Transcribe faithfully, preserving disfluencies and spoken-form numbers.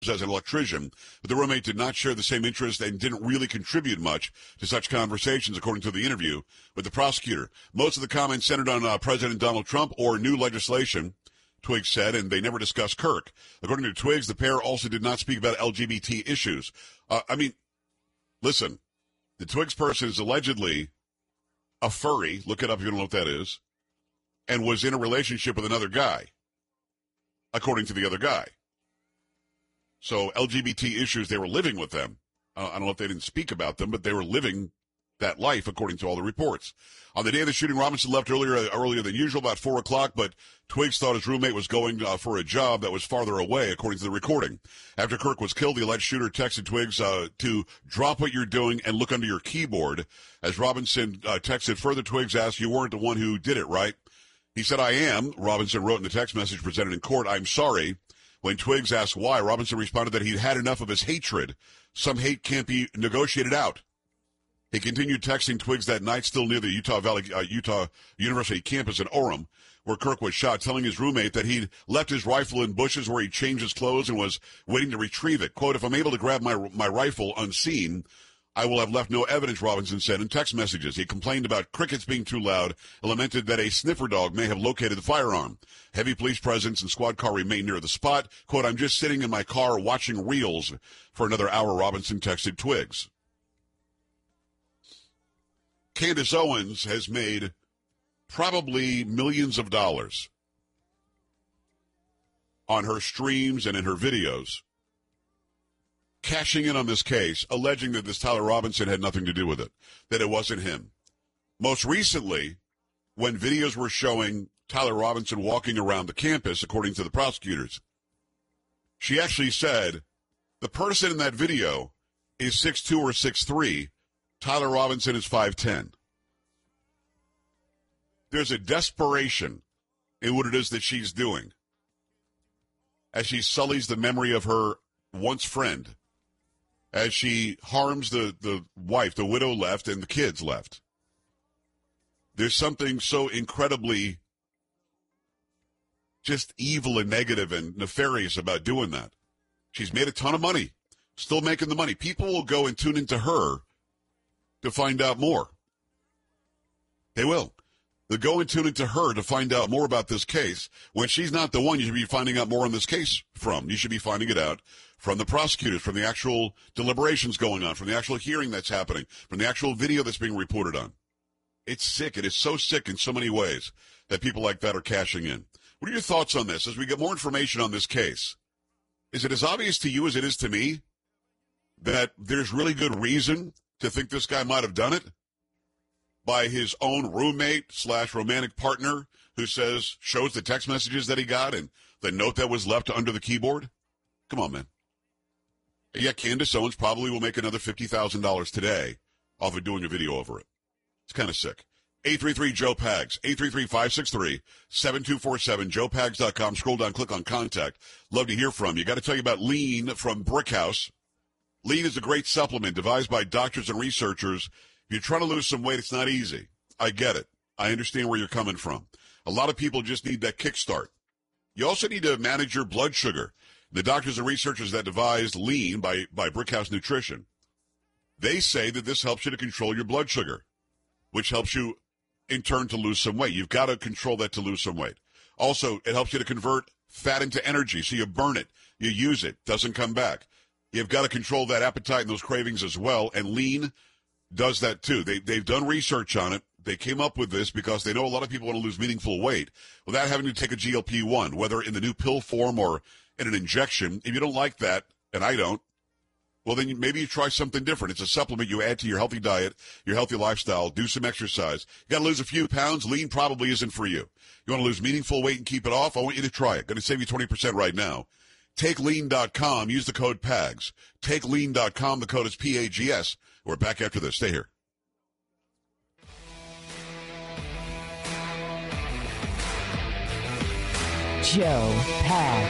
as an electrician, but the roommate did not share the same interest and didn't really contribute much to such conversations, according to the interview with the prosecutor. Most of the comments centered on uh, President Donald Trump or new legislation, Twiggs said, and they never discussed Kirk. According to Twiggs, the pair also did not speak about L G B T issues. Uh, I mean, listen, the Twiggs person is allegedly a furry, look it up if you don't know what that is, and was in a relationship with another guy, according to the other guy. So L G B T issues, they were living with them. Uh, I don't know if they didn't speak about them, but they were living that life, according to all the reports. On the day of the shooting, Robinson left earlier earlier than usual, about four o'clock, but Twiggs thought his roommate was going uh, for a job that was farther away, according to the recording. After Kirk was killed, the alleged shooter texted Twiggs uh, to drop what you're doing and look under your keyboard. As Robinson uh, texted further, Twiggs asked, "You weren't the one who did it, right?" He said, "I am." Robinson wrote in the text message presented in court, "I'm sorry." When Twiggs asked why, Robinson responded that he'd had enough of his hatred. Some hate can't be negotiated out. He continued texting Twiggs that night, still near the Utah Valley, uh, Utah University campus in Orem, where Kirk was shot, telling his roommate that he'd left his rifle in bushes where he'd changed his clothes and was waiting to retrieve it. Quote, "If I'm able to grab my my rifle unseen, I will have left no evidence," Robinson said in text messages. He complained about crickets being too loud and lamented that a sniffer dog may have located the firearm. Heavy police presence and squad car remained near the spot. Quote, "I'm just sitting in my car watching reels for another hour," Robinson texted Twiggs. Candace Owens has made probably millions of dollars on her streams and in her videos, cashing in on this case, alleging that this Tyler Robinson had nothing to do with it, that it wasn't him. Most recently, when videos were showing Tyler Robinson walking around the campus, according to the prosecutors, she actually said, the person in that video is six two or six three. Tyler Robinson is five ten. There's a desperation in what it is that she's doing as she sullies the memory of her once friend, as she harms the, the wife, the widow left, and the kids left. There's something so incredibly just evil and negative and nefarious about doing that. She's made a ton of money, still making the money. People will go and tune into her to find out more. They will. They'll go and tune into her to find out more about this case. When she's not the one you should be finding out more on this case from. You should be finding it out from the prosecutors, from the actual deliberations going on, from the actual hearing that's happening, from the actual video that's being reported on. It's sick. It is so sick in so many ways that people like that are cashing in. What are your thoughts on this as we get more information on this case? Is it as obvious to you as it is to me that there's really good reason to think this guy might have done it by his own roommate slash romantic partner who says, shows the text messages that he got and the note that was left under the keyboard? Come on, man. Yeah, Candace Owens probably will make another fifty thousand dollars today off of doing a video over it. It's kind of sick. eight three three, Joe Pags, eight three three, five six three, seven two four seven, joe pags dot com. Scroll down, click on contact. Love to hear from you. Got to tell you about Lean from Brickhouse. Lean is a great supplement devised by doctors and researchers. If you're trying to lose some weight, it's not easy. I get it. I understand where you're coming from. A lot of people just need that kickstart. You also need to manage your blood sugar. The doctors and researchers that devised Lean by, by Brickhouse Nutrition, they say that this helps you to control your blood sugar, which helps you, in turn, to lose some weight. You've got to control that to lose some weight. Also, it helps you to convert fat into energy, so you burn it, you use it, doesn't come back. You've got to control that appetite and those cravings as well, and Lean does that too. They, they've done research on it. They came up with this because they know a lot of people want to lose meaningful weight without having to take a G L P one, whether in the new pill form or in an injection. If you don't like that, and I don't, well, then you, maybe you try something different. It's a supplement you add to your healthy diet, your healthy lifestyle, do some exercise. You got to lose a few pounds. Lean probably isn't for you. You want to lose meaningful weight and keep it off? I want you to try it. Going to save you twenty percent right now. take lean dot com. Use the code PAGS. take lean dot com. The code is P A G S. We're back after this. Stay here. Joe Pags.